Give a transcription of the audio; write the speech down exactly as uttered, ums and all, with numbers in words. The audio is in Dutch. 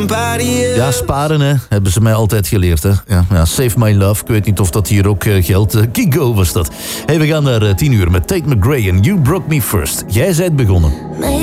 Ja, sparen hè, hebben ze mij altijd geleerd hè. Ja, ja, Save My Love, ik weet niet of dat hier ook uh, geldt. Uh, Kigo was dat. Hey, we gaan naar uh, tien uur met Tate McRae en You Broke Me First. Jij zijt begonnen.